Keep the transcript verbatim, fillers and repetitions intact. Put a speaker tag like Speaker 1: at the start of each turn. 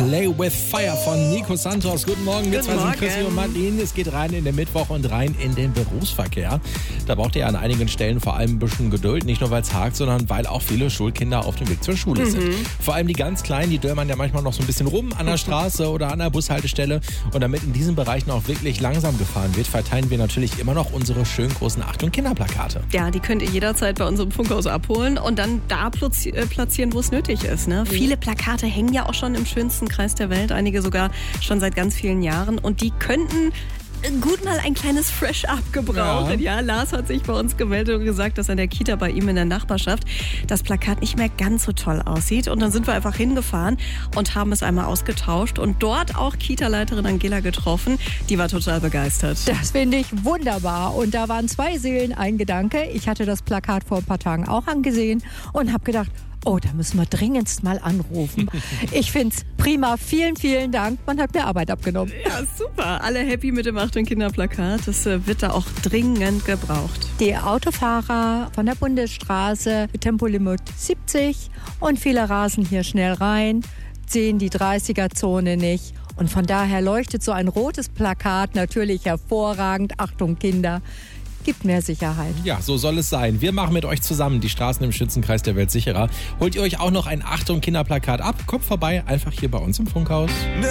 Speaker 1: Play with Fire von Nico Santos. Guten Morgen, wir zwei sind Chrissy und Martin. Es geht rein in den Mittwoch und rein in den Berufsverkehr. Da braucht ihr an einigen Stellen vor allem ein bisschen Geduld. Nicht nur, weil es hakt, sondern weil auch viele Schulkinder auf dem Weg zur Schule mhm. sind. Vor allem die ganz Kleinen, die dömern ja manchmal noch so ein bisschen rum an der Straße oder an der Bushaltestelle. Und damit in diesen Bereichen auch wirklich langsam gefahren wird, verteilen wir natürlich immer noch unsere schönen großen Achtung Kinderplakate.
Speaker 2: Ja, die könnt ihr jederzeit bei unserem Funkhaus abholen und dann da platzieren, wo es nötig ist. Ne? Mhm. Viele Plakate hängen ja auch schon im schönsten Kreis der Welt, einige sogar schon seit ganz vielen Jahren. Und die könnten gut mal ein kleines Fresh-Up gebrauchen. Ja. ja, Lars hat sich bei uns gemeldet und gesagt, dass an der Kita bei ihm in der Nachbarschaft das Plakat nicht mehr ganz so toll aussieht. Und dann sind wir einfach hingefahren und haben es einmal ausgetauscht und dort auch Kita-Leiterin Angela getroffen. Die war total begeistert.
Speaker 3: Das finde ich wunderbar. Und da waren zwei Seelen, ein Gedanke. Ich hatte das Plakat vor ein paar Tagen auch angesehen und habe gedacht, oh, da müssen wir dringendst mal anrufen. Ich finde es prima. Vielen, vielen Dank. Man hat mir Arbeit abgenommen.
Speaker 2: Ja, super. Alle happy mit dem Achtung Kinderplakat. Das äh, wird da auch dringend gebraucht.
Speaker 3: Die Autofahrer von der Bundesstraße mit Tempolimit siebzig und viele rasen hier schnell rein, sehen die dreißiger-Zone nicht. Und von daher leuchtet so ein rotes Plakat natürlich hervorragend. Achtung Kinder. Gibt mehr Sicherheit.
Speaker 1: Ja, so soll es sein. Wir machen mit euch zusammen die Straßen im Schützenkreis der Welt sicherer. Holt ihr euch auch noch ein Achtung Kinderplakat ab? Kommt vorbei, einfach hier bei uns im Funkhaus.